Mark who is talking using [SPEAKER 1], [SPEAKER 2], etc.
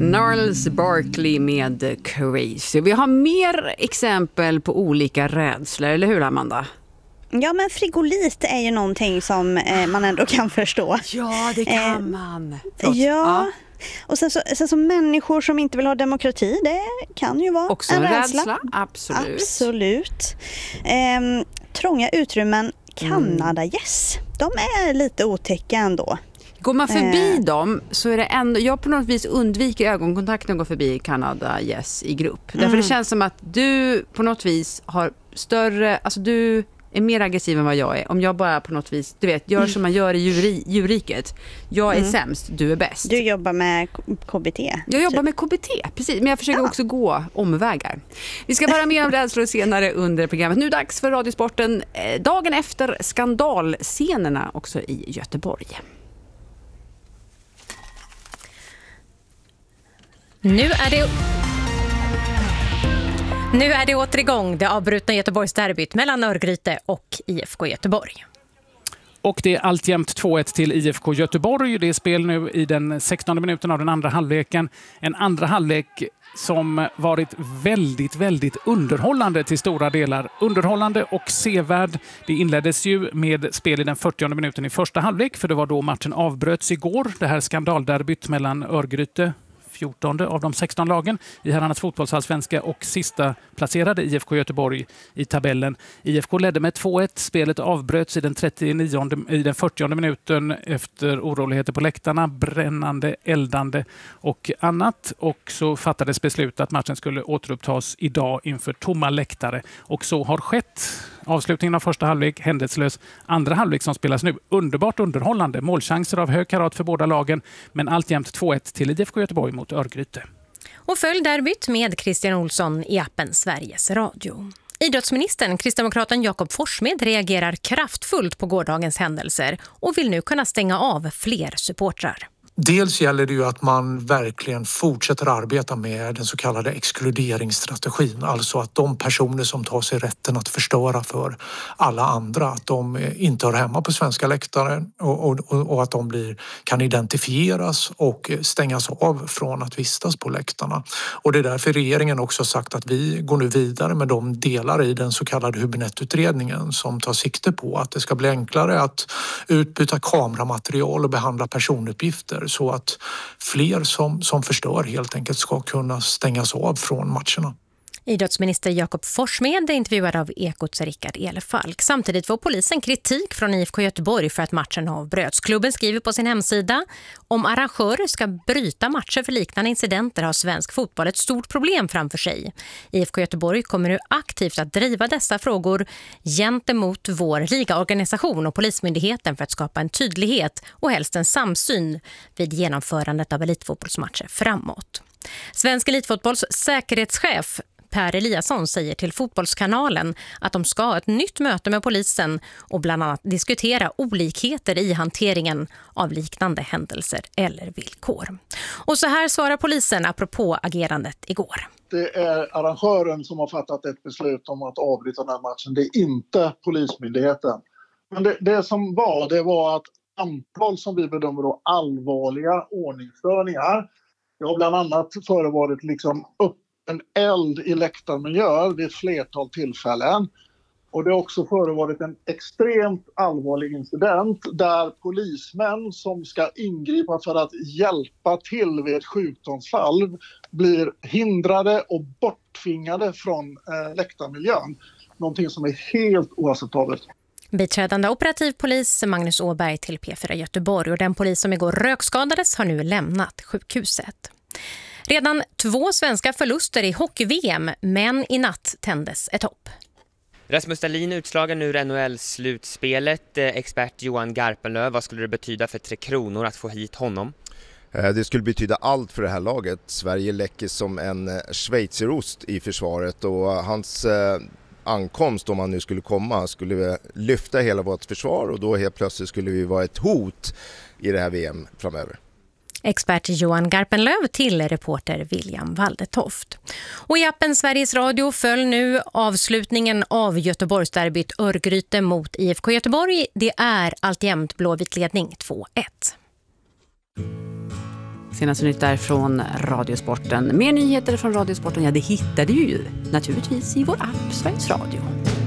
[SPEAKER 1] Gnarls Barkley med Crazy. Vi har mer exempel på olika rädslor, eller hur Amanda?
[SPEAKER 2] Ja, men frigolit är ju någonting som man ändå kan förstå.
[SPEAKER 1] Ja, det kan man.
[SPEAKER 2] Ja. Och sen så människor som inte vill ha demokrati, det kan ju vara
[SPEAKER 1] också en rädsla. Absolut.
[SPEAKER 2] Trånga utrymmen, Kanada-gäss. De är lite otäcka ändå.
[SPEAKER 1] Går man förbi dem så är det ändå, jag på något vis undviker ögonkontakt när jag går förbi Kanada-gäss i grupp. Därför det känns som att du på något vis har större, alltså du är mer aggressiv än vad jag är. Om jag bara på något vis, du vet, gör som man gör i djurriket. Jag är sämst, du är bäst.
[SPEAKER 2] Du jobbar med KBT.
[SPEAKER 1] Jag jobbar med KBT, precis. Men jag försöker också gå omvägar. Vi ska höra mer om rädslor senare under programmet. Nu dags för Radiosporten. Dagen efter skandalscenerna också i Göteborg.
[SPEAKER 3] Nu är det åter igång, det avbrutna Göteborgsderbyt mellan Örgryte och IFK Göteborg.
[SPEAKER 4] Och det är alltjämt 2-1 till IFK Göteborg. Det är spel nu i den 16:e minuten av den andra halvleken. En andra halvlek som varit väldigt, väldigt underhållande till stora delar. Underhållande och sevärd. Det inleddes ju med spel i den 40:e minuten i första halvlek, för det var då matchen avbröts igår. Det här skandalderbyt mellan Örgryte, 14 av de 16 lagen i herrarnas fotbollsallsvenska, och sista placerade IFK Göteborg i tabellen. IFK ledde med 2-1. Spelet avbröts i den 40:e minuten efter oroligheter på läktarna, brännande, eldande och annat. Och så fattades beslut att matchen skulle återupptas idag inför tomma läktare. Och så har skett. Avslutningen av första halvlek händelselös. Andra halvlek som spelas nu underbart underhållande. Målchanser av hög karat för båda lagen, men alltjämt 2-1 till IFK Göteborg mot Örgryte.
[SPEAKER 3] Och följ derbyt med Christian Olsson i appen Sveriges Radio. Idrottsministern, kristdemokraten Jakob Forssmed, reagerar kraftfullt på gårdagens händelser och vill nu kunna stänga av fler supportrar.
[SPEAKER 5] Dels gäller det ju att man verkligen fortsätter arbeta med den så kallade exkluderingsstrategin. Alltså att de personer som tar sig rätten att förstöra för alla andra, att de inte hör hemma på svenska läktare och att de kan identifieras och stängas av från att vistas på läktarna. Och det är därför regeringen också sagt att vi går nu vidare med de delar i den så kallade Hübinette-utredningen som tar sikte på att det ska bli enklare att utbyta kameramaterial och behandla personuppgifter, så att fler som förstör helt enkelt ska kunna stängas av från matcherna.
[SPEAKER 3] Idrottsminister Jakob Forssmed är intervjuad av Ekots Rickard Elefalk. Samtidigt får polisen kritik från IFK Göteborg för att matchen avbröts. Klubben skriver på sin hemsida: om arrangörer ska bryta matcher för liknande incidenter har svensk fotboll ett stort problem framför sig. IFK Göteborg kommer nu aktivt att driva dessa frågor gentemot vår ligaorganisation och polismyndigheten för att skapa en tydlighet och helst en samsyn vid genomförandet av elitfotbollsmatcher framåt. Svensk elitfotbolls säkerhetschef Per Eliasson säger till Fotbollskanalen att de ska ha ett nytt möte med polisen och bland annat diskutera olikheter i hanteringen av liknande händelser eller villkor. Och så här svarar polisen apropå agerandet igår.
[SPEAKER 6] Det är arrangören som har fattat ett beslut om att avbryta den här matchen. Det är inte polismyndigheten. Men det var att antal som vi bedömer då allvarliga ordningsstörningar. Det har bland annat förevarit en eld i läktarmiljö vid ett flertal tillfällen. Och det har också förevarit en extremt allvarlig incident där polismän som ska ingripa för att hjälpa till vid ett sjukdomsfall blir hindrade och borttvingade från läktarmiljön. Någonting som är helt oacceptabelt.
[SPEAKER 3] Biträdande operativpolis Magnus Åberg till P4 Göteborg, och den polis som igår rökskadades har nu lämnat sjukhuset. Redan 2 svenska förluster i hockey-VM, men i natt tändes ett hopp.
[SPEAKER 7] Rasmus Dahlin utslagen ur NHL-slutspelet. Expert Johan Garpenlöv, vad skulle det betyda för Tre Kronor att få hit honom?
[SPEAKER 8] Det skulle betyda allt för det här laget. Sverige läcker som en schweizerost i försvaret, och hans ankomst, om han nu skulle komma, skulle lyfta hela vårt försvar, och då helt plötsligt skulle vi vara ett hot i det här VM framöver.
[SPEAKER 3] Expert Johan Garpenlöv till reporter William Waldetoft. Och i appen Sveriges Radio följ nu avslutningen av Göteborgsderbyt Örgryte mot IFK Göteborg. Det är alltjämt blåvit ledning 2-1.
[SPEAKER 1] Senaste nytt där från Radiosporten. Mer nyheter från Radiosporten, ja det hittar du ju naturligtvis i vår app Sveriges Radio.